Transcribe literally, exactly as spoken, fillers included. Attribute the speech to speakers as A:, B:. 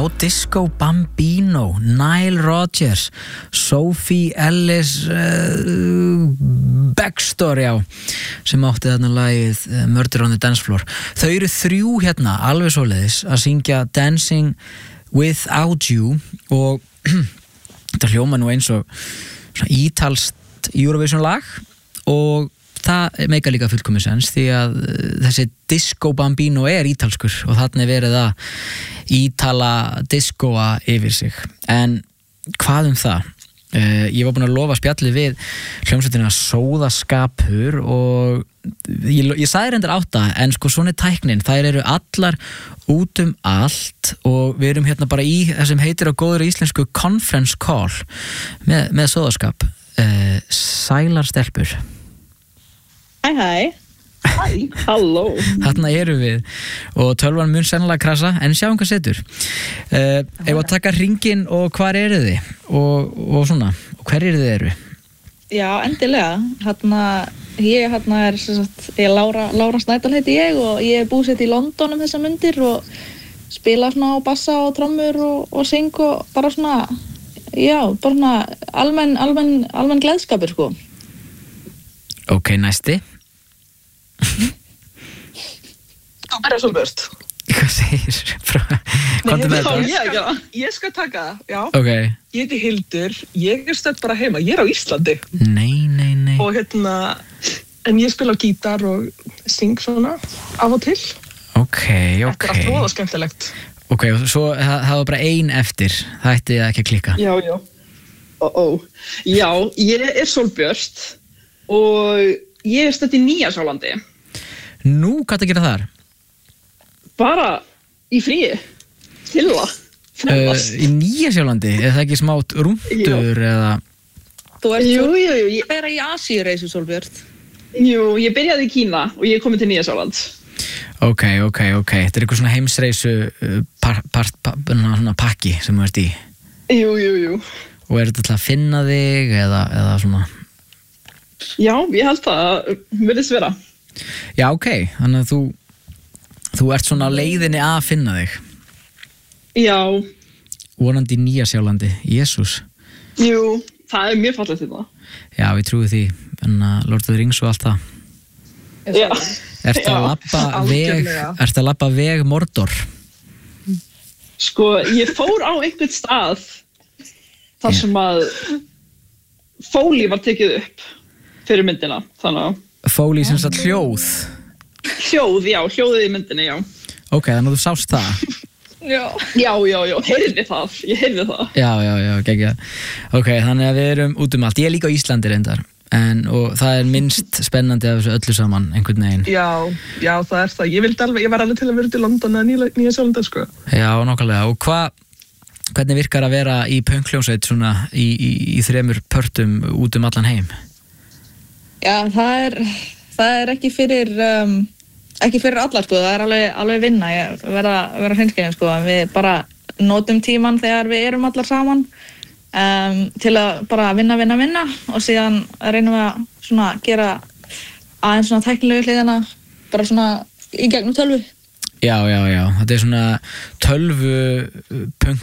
A: Disco Bambino, Nile Rodgers, Sophie Ellis uh, Baxter, já, sem átti þarna lagið uh, Murder on the Dance Floor. Þau eru þrjú hérna, alveg svoleiðis, að syngja Dancing Without You og þetta hljóma nú eins og svona ítalskt Eurovision lag og það meika líka fullkomið sens því að þessi Disco Bambino er ítalskur og þarna er verið að ítala diskoa yfir sig. En hvað um það? Uh, ég var búin að lofa spjalli við hljómsveitina Sóðaskapur og ég, ég sagði reyndar átta en sko svona er tæknin, þær eru allar út um allt og við erum hérna bara í þessum heitir á góður íslensku conference call með, með Sóðaskap. uh, Sælar stelpur.
B: Hæ hæ. Hæ, halló. Þarna
A: erum við og tölvan mun sennilega krasa en sjáum hvað setur. uh, Ef að taka hringinn og hvar eru þið og, og svona, og hver eru þið eru?
B: Já, endilega. Þarna, ég hérna er sagt, ég Lára, Lára Snædal heiti ég og ég er búsett í London um þessa mundir og spila svona á bassa og trommur og, og syng og bara svona, já, bara svona almenn, almenn, almenn gleðskapur sko.
A: Ok, næsti.
C: Þú byrjar svo börst.
A: Hvað segir? Komdu með þetta.
C: Ég, já, ég skal taka það, já.
A: Ok.
C: Ég heiti Hildur, ég er stödd bara heima, ég er á Íslandi.
A: Nei, nei, nei.
C: Og hérna, en ég spila á gítar og syng svona af og til.
A: Ok, ok.
C: Þetta er allt voða skemmtilegt.
A: Ok, og svo það, það var bara ein eftir, það ætti ekki að klikka.
C: Já, já. Ó, ó. Já, ég er Sólbjört og ég er stödd í Nýja-Sjálandi.
A: Nú, hvað það gera þar?
C: Bara í fríi, chilla, fremmast.
A: Uh, í Nýja-Sjálandi, er það ekki smátt rúndur eða?
B: Þú ert
C: jú, jú, jú.
B: Ég er í Asíureysu, Sólbjört.
C: Jú, ég byrjaði í Kína og ég er komin til Nýja-Sjáland.
A: Ok, ok, ok. Þetta er eitthvað svona heimsreisu uh, par, par, par, svona pakki sem þú ert í?
C: Jú, jú, jú.
A: Og er þetta til að finna þig eða, eða svona?
C: Já, ég held það virðist vera.
A: Já, ok. Þannig að þú þú ert svona á leiðinni að finna þig.
C: Já.
A: Vonandi í Nýja-Sjálandi. Jesús.
C: Jú, það er mjög fallegt þetta.
A: Já, ég trúi því. En að Lord of the Rings og allt það.
C: Já.
A: Ertu að labba veg, ertu að labba veg Mordor?
C: Sko, ég fór á einhvern stað þar sem að Fóli var tekið upp fyrir myndina, þannig að...
A: Fóli sem sagt hljóð?
C: Hljóð, já, hljóðið í myndinni, já.
A: Ok, þannig að þú sást það?
C: Já. Já, já, já, heyrði það, ég heyrði það.
A: Já, já, já, geggjað. Ok, þannig að við erum út um allt. Ég er líka á Íslandi reyndar, en, og það er minnst spennandi af þessu öllu saman, einhvern veginn.
C: Já, já, það er það. Ég vildi alveg, ég var alveg til að vera til London eða Nýja-Sjálandi, sko.
A: Já, nákvæmlega. Og hvað, hvernig virkar að vera í pönkhljómsveit svona í, í, í þremur pörtum út um allan heim?
B: Já, það er, það er ekki fyrir, um, ekki fyrir allar, sko. Það er alveg, alveg vinna, ég verða, verða hreinskilin, sko. Við bara notum tíman þegar við erum allar saman um, til að bara vinna, vinna, vinna og síðan reynum við að svona gera aðeins svona tæknilegu hliðina bara svona í gegnum tölvu.
A: Já, já, já. Þetta er svona tölvu punk